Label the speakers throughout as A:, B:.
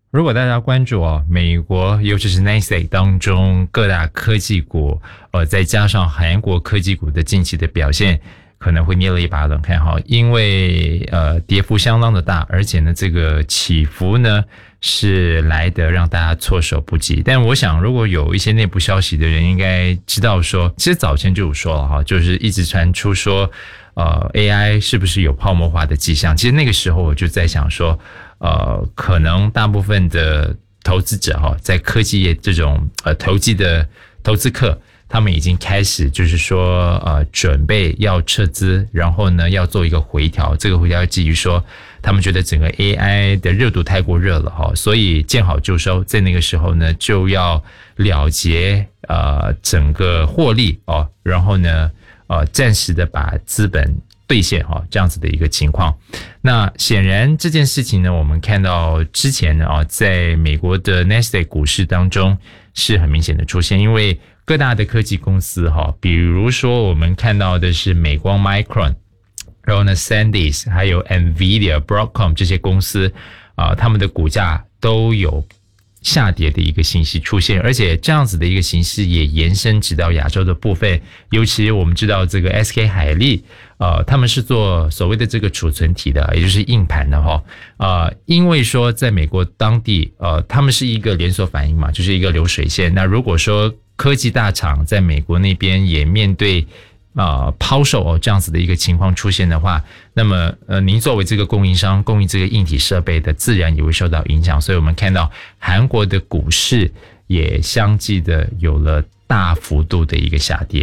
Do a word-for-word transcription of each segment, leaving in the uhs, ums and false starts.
A: 如果大家关注哦，美国尤其是 Nasdaq 当中各大科技股，呃，再加上韩国科技股的近期的表现，可能会捏了一把冷汗哈，因为呃跌幅相当的大，而且呢这个起伏呢是来得让大家措手不及。但我想，如果有一些内部消息的人，应该知道说，其实早前就有说了哈，就是一直传出说，呃 A I 是不是有泡沫化的迹象？其实那个时候我就在想说。呃，可能大部分的投资者哈，在科技业这种呃投机的投资客，他们已经开始就是说呃准备要撤资，然后呢要做一个回调。这个回调基于说，他们觉得整个 A I 的热度太过热了哈，所以见好就收，在那个时候呢就要了结呃整个获利哦，然后呢呃暂时的把资本兑现哈，这样子的一个情况。那显然这件事情呢，我们看到之前呢啊，在美国的 Nasdaq 股市当中是很明显的出现，因为各大的科技公司哈，比如说我们看到的是美光 Micron， 然后呢 Sandisk 还有 Nvidia、Broadcom 这些公司啊，他们的股价都有下跌的一个信息出现，而且这样子的一个形势也延伸直到亚洲的部分，尤其我们知道这个 S K 海力，呃，他们是做所谓的这个储存体的，也就是硬盘的哈，呃，因为说在美国当地，呃，他们是一个连锁反应嘛，就是一个流水线。那如果说科技大厂在美国那边也面对呃抛售哦这样子的一个情况出现的话，那么呃您作为这个供应商供应这个硬体设备的，自然也会受到影响。所以我们看到韩国的股市也相继的有了大幅度的一个下跌。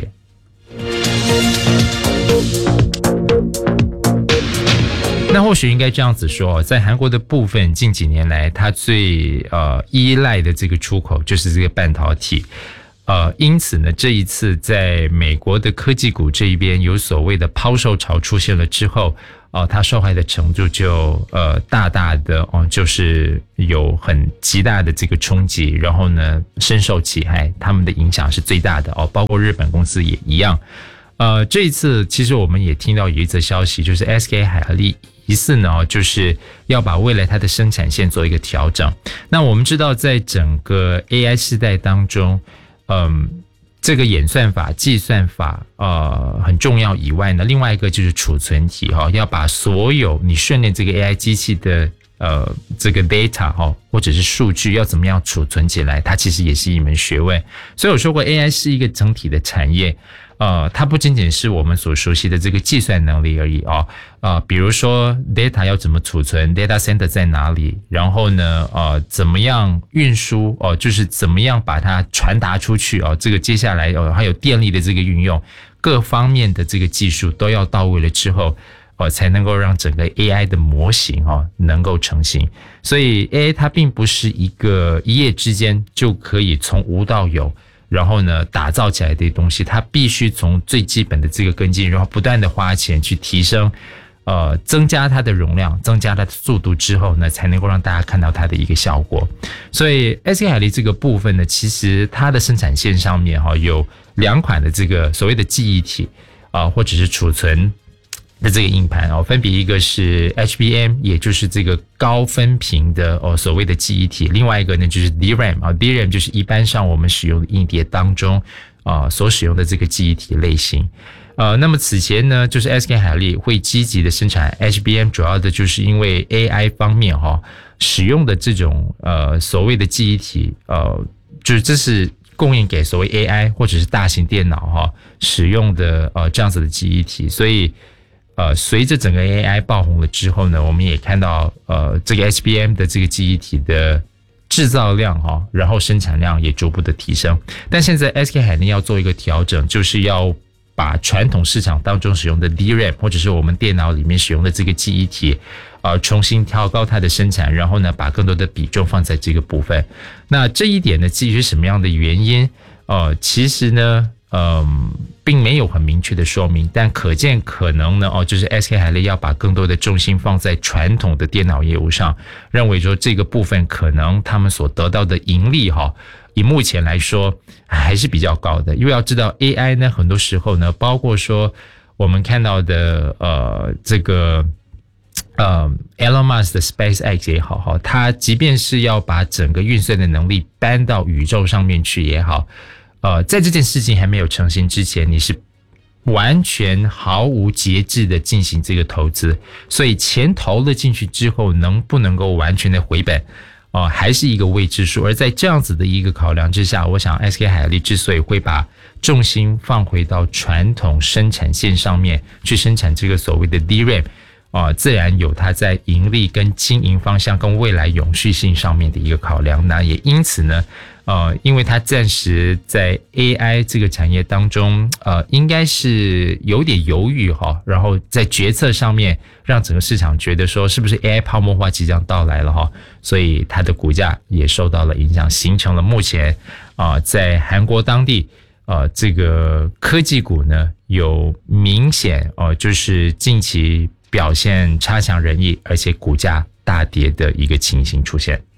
A: 那或许应该这样子说，在韩国的部分近几年来，它最呃依赖的这个出口就是这个半导体。呃，因此呢，这一次在美国的科技股这一边有所谓的抛售潮出现了之后，哦、呃，它受害的程度就呃大大的哦、呃，就是有很极大的这个冲击，然后呢深受其害，他们的影响是最大的哦，包括日本公司也一样。呃，这一次其实我们也听到有一则消息，就是 S K 海力疑似呢，就是要把未来它的生产线做一个调整。那我们知道，在整个 A I 时代当中，嗯，这个演算法、计算法呃很重要以外呢，另外一个就是储存体哈、哦，要把所有你训练这个 A I 机器的呃这个 data 哈、哦，或者是数据要怎么样储存起来，它其实也是一门学问。所以我说过 ，A I 是一个整体的产业。呃，它不仅仅是我们所熟悉的这个计算能力而已哦，呃，比如说 data 要怎么储存 ，data center 在哪里，然后呢，呃，怎么样运输哦、呃，就是怎么样把它传达出去哦，这个接下来哦，还有电力的这个运用，各方面的这个技术都要到位了之后，哦，才能够让整个 A I 的模型哦能够成型。所以 A I 它并不是一个一夜之间就可以从无到有。然后呢，打造起来的东西，它必须从最基本的这个根基，然后不断的花钱去提升，呃，增加它的容量，增加它的速度之后呢，才能够让大家看到它的一个效果。所以 S K 海力这个部分呢，其实它的生产线上面哈、哦、有两款的这个所谓的记忆体啊、呃，或者是储存的这个硬盘哦，分别一个是 H B M， 也就是这个高分频的哦所谓的记忆体，另外一个呢就是 D RAM 啊 ，D RAM 就是一般上我们使用的硬碟当中啊所使用的这个记忆体类型。呃，那么此前呢，就是 S K 海力会积极的生产 H B M， 主要的就是因为 A I 方面哈、哦、使用的这种呃所谓的记忆体，呃，就是这是供应给所谓 A I 或者是大型电脑哈、哦、使用的呃这样子的记忆体，所以。呃，随着整个 A I 爆红了之后呢，我们也看到呃这个 H B M 的这个记忆体的制造量哈、哦，然后生产量也逐步的提升。但现在 S K 海力要做一个调整，就是要把传统市场当中使用的 D RAM 或者是我们电脑里面使用的这个记忆体，呃，重新调高它的生产，然后呢，把更多的比重放在这个部分。那这一点呢，基于什么样的原因？呃，其实呢。嗯，并没有很明确的说明，但可见可能呢，哦，就是 S K 海力要把更多的重心放在传统的电脑业务上，认为说这个部分可能他们所得到的盈利哈、哦，以目前来说还是比较高的，因为要知道 A I 呢，很多时候呢，包括说我们看到的呃这个呃 Elon Musk 的 SpaceX 也好哈，它即便是要把整个运算的能力搬到宇宙上面去也好，呃，在这件事情还没有成型之前，你是完全毫无节制的进行这个投资，所以钱投了进去之后，能不能够完全的回本，呃，还是一个未知数。而在这样子的一个考量之下，我想 S K 海力之所以会把重心放回到传统生产线上面去生产这个所谓的 D RAM。啊、呃，自然有它在盈利跟经营方向跟未来永续性上面的一个考量。那也因此呢，呃，因为它暂时在 A I 这个产业当中，呃，应该是有点犹豫哈，然后在决策上面让整个市场觉得说是不是 A I 泡沫化即将到来了哈，所以它的股价也受到了影响，形成了目前啊、呃，在韩国当地。呃，这个科技股呢有明显哦、呃，就是近期表现差强人意，而且股价大跌的一个情形出现。